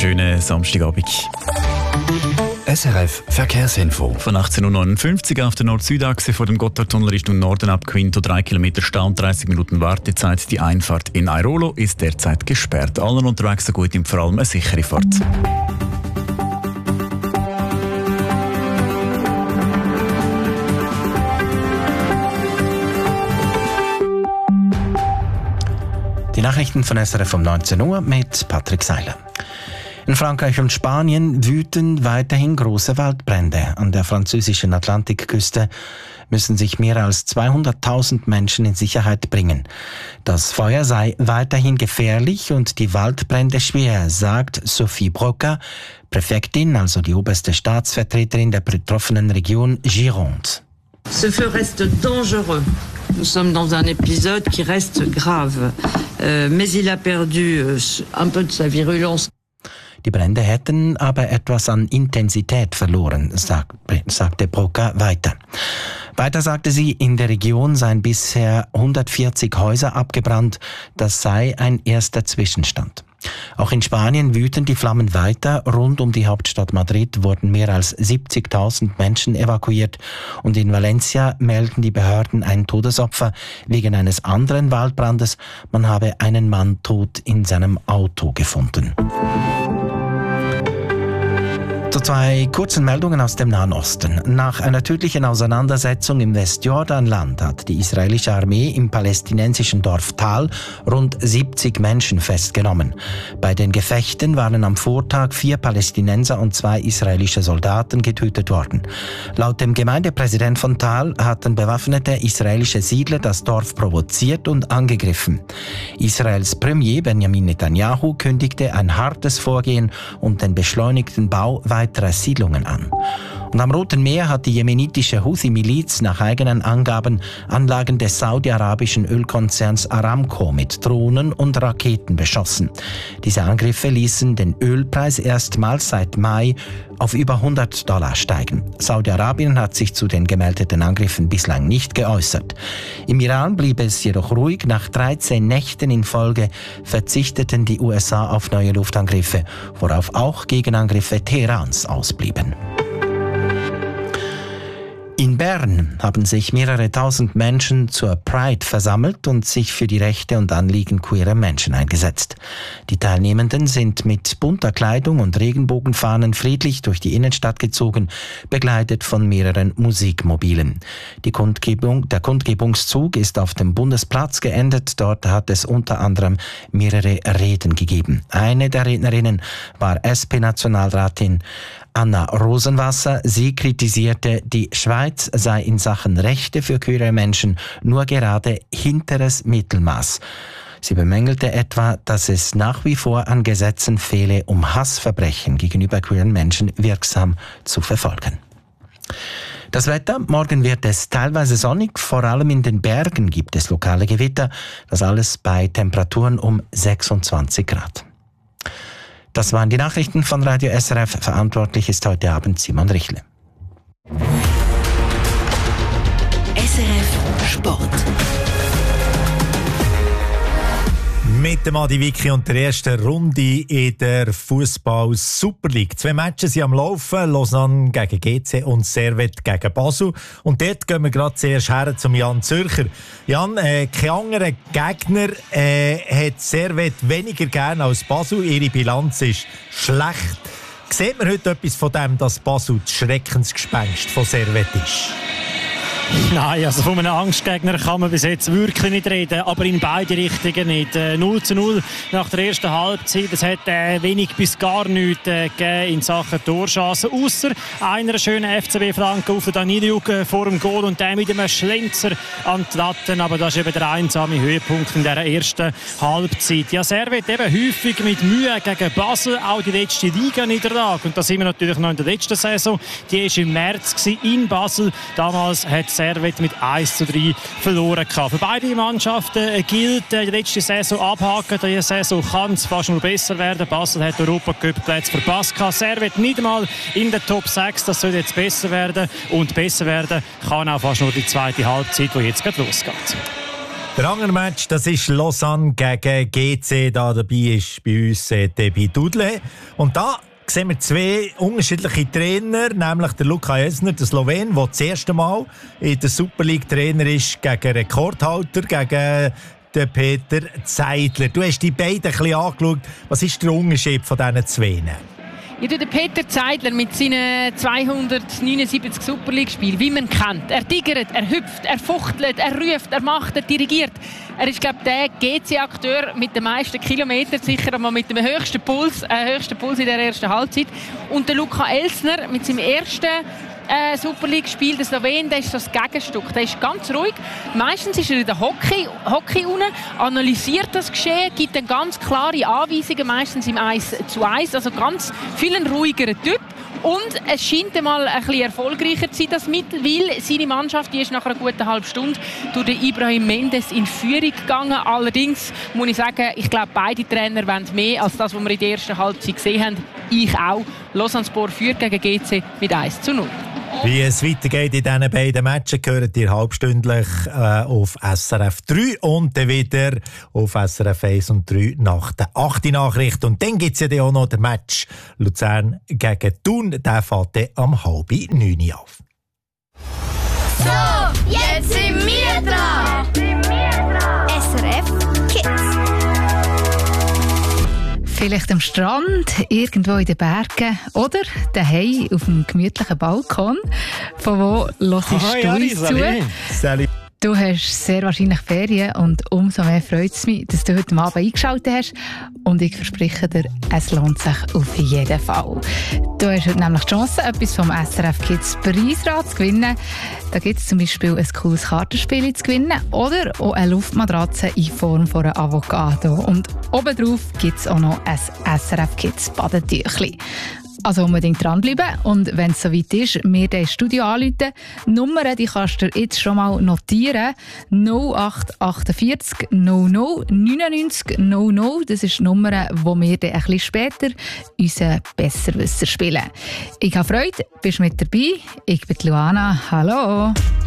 wunderschönen Samstagabend. SRF Verkehrsinfo. Von 18.59 Uhr auf der Nord-Süd-Achse vor dem Gotthardtunnel Richtung Norden ab Quinto 3 Kilometer Stau und 30 Minuten Wartezeit. Die Einfahrt in Airolo ist derzeit gesperrt. Allen unterwegs so gut und vor allem eine sichere Fahrt. Die Nachrichten von SRF um 19 Uhr mit Patrick Seiler. In Frankreich und Spanien wüten weiterhin große Waldbrände. An der französischen Atlantikküste müssen sich mehr als 200.000 Menschen in Sicherheit bringen. Das Feuer sei weiterhin gefährlich und die Waldbrände schwer, sagt Sophie Broca, Präfektin, also die oberste Staatsvertreterin der betroffenen Region Gironde. Ce feu reste dangereux. Nous sommes dans un épisode qui reste grave, mais il a perdu un peu de sa virulence. Die Brände hätten aber etwas an Intensität verloren, sagte Broca weiter. Weiter sagte sie, in der Region seien bisher 140 Häuser abgebrannt. Das sei ein erster Zwischenstand. Auch in Spanien wüten die Flammen weiter. Rund um die Hauptstadt Madrid wurden mehr als 70.000 Menschen evakuiert. Und in Valencia melden die Behörden ein Todesopfer wegen eines anderen Waldbrandes. Man habe einen Mann tot in seinem Auto gefunden. Zu zwei kurzen Meldungen aus dem Nahen Osten. Nach einer tödlichen Auseinandersetzung im Westjordanland hat die israelische Armee im palästinensischen Dorf Tal rund 70 Menschen festgenommen. Bei den Gefechten waren am Vortag 4 Palästinenser und 2 israelische Soldaten getötet worden. Laut dem Gemeindepräsident von Tal hatten bewaffnete israelische Siedler das Dorf provoziert und angegriffen. Israels Premier Benjamin Netanyahu kündigte ein hartes Vorgehen und den beschleunigten Bau weiterer Siedlungen an. Und am Roten Meer hat die jemenitische Houthi-Miliz nach eigenen Angaben Anlagen des saudi-arabischen Ölkonzerns Aramco mit Drohnen und Raketen beschossen. Diese Angriffe ließen den Ölpreis erstmals seit Mai auf über $100 steigen. Saudi-Arabien hat sich zu den gemeldeten Angriffen bislang nicht geäußert. Im Iran blieb es jedoch ruhig. Nach 13 Nächten in Folge verzichteten die USA auf neue Luftangriffe, worauf auch Gegenangriffe Teherans ausblieben. In Bern haben sich mehrere tausend Menschen zur Pride versammelt und sich für die Rechte und Anliegen queerer Menschen eingesetzt. Die Teilnehmenden sind mit bunter Kleidung und Regenbogenfahnen friedlich durch die Innenstadt gezogen, begleitet von mehreren Musikmobilen. Der Kundgebungszug ist auf dem Bundesplatz geendet. Dort hat es unter anderem mehrere Reden gegeben. Eine der Rednerinnen war SP-Nationalratin Anna Rosenwasser. Sie kritisierte, die Schweiz sei in Sachen Rechte für queere Menschen nur gerade hinteres Mittelmaß. Sie bemängelte etwa, dass es nach wie vor an Gesetzen fehle, um Hassverbrechen gegenüber queeren Menschen wirksam zu verfolgen. Das Wetter: Morgen wird es teilweise sonnig, vor allem in den Bergen gibt es lokale Gewitter. Das alles bei Temperaturen um 26 Grad. Das waren die Nachrichten von Radio SRF. Verantwortlich ist heute Abend Simon Richle. SRF Sport. Mit dem Adi Vicky und der ersten Runde in der Fußball Super League. 2 Matches sind am Laufen. Lausanne gegen GC und Servette gegen Basel. Und dort gehen wir gerade zuerst her zum Jan Zürcher. Jan, kein anderer Gegner hat Servette weniger gern als Basel. Ihre Bilanz ist schlecht. Sieht man heute etwas von dem, dass Basel das Schreckensgespenst von Servette ist? Nein, also von einem Angstgegner kann man bis jetzt wirklich nicht reden, aber in beide Richtungen nicht. 0:0 nach der ersten Halbzeit. Es hat wenig bis gar nichts gegeben in Sachen Torchancen, ausser einer schönen FCB-Flanke auf den Daniliuk vor dem Goal und dann mit einem Schlenzer an die Latten. Aber das ist eben der einsame Höhepunkt in dieser ersten Halbzeit. Ja, Servette eben häufig mit Mühe gegen Basel, auch die letzte Liga-Niederlage. Und da sind wir natürlich noch in der letzten Saison. Die war im März in Basel. Damals hat Servette mit 1:3 verloren. Für beide Mannschaften gilt die letzte Saison abhaken. Diese Saison kann es fast nur besser werden. Basel hat Europacup-Plätze verpasst. Servette nicht einmal in der Top 6. Das soll jetzt besser werden. Und besser werden kann auch fast nur die zweite Halbzeit, die jetzt gerade losgeht. Der andere Match, das ist Lausanne gegen GC. Da dabei ist bei uns Debbie Dudle. Und da sehen wir zwei unterschiedliche Trainer, nämlich der Luca Esner, der Slowen, der das erste Mal in der Super League Trainer ist, gegen Rekordhalter, gegen den Peter Zeidler. Du hast die beiden ein bisschen angeschaut. Was ist der Unterschied von diesen zwei? Ja, der Peter Zeidler mit seinen 279 Super League-Spielen, wie man kennt. Er tigert, er hüpft, er fuchtelt, er ruft, er macht, er dirigiert. Er ist, glaube ich, der GC-Akteur mit den meisten Kilometern, sicher einmal mit dem höchsten Puls in der ersten Halbzeit. Und der Luca Elsner mit seinem ersten Super League-Spiel, der Slowen, der ist so das Gegenstück. Der ist ganz ruhig. Meistens ist er in der Hockey unten, analysiert das Geschehen, gibt dann ganz klare Anweisungen, meistens im 1:1. Also ganz viel ein ruhigerer Typ. Und es scheint einmal ein bisschen erfolgreicher zu sein, das Mittel, weil seine Mannschaft, die ist nach einer guten halben Stunde durch den Ibrahim Mendes in Führung gegangen. Allerdings muss ich sagen, ich glaube, beide Trainer wollen mehr als das, was wir in der ersten Halbzeit gesehen haben. Ich auch. Lausanne-Sport führt gegen GC mit 1:0. Wie es weitergeht in diesen beiden Matchen, hört ihr halbstündlich auf SRF 3 und dann wieder auf SRF 1 und 3 nach der 8. Nachricht. Und dann gibt es ja auch noch den Match Luzern gegen Thun. Der fährt dann am 8:30 auf. So, jetzt sind wir dran! SRF Kids. Vielleicht am Strand, irgendwo in den Bergen oder daheim auf einem gemütlichen Balkon. Von wo hörst du uns zu? Salut. Du hast sehr wahrscheinlich Ferien und umso mehr freut es mich, dass du heute Abend eingeschaltet hast. Und ich verspreche dir, es lohnt sich auf jeden Fall. Du hast heute nämlich die Chance, etwas vom SRF Kids Preisrad zu gewinnen. Da gibt es zum Beispiel ein cooles Kartenspiel zu gewinnen oder auch eine Luftmatratze in Form von einem Avocado. Und obendrauf gibt es auch noch ein SRF Kids Badetüchli. Also unbedingt dranbleiben und wenn es soweit ist, mir den Studio anrufen. Die Nummer, die kannst du jetzt schon mal notieren. 0848 00 99 00. Das ist die Nummer, wo wir dann ein bisschen später unseren Besserwisser spielen. Ich habe Freude, bist mit dabei. Ich bin Luana. Hallo.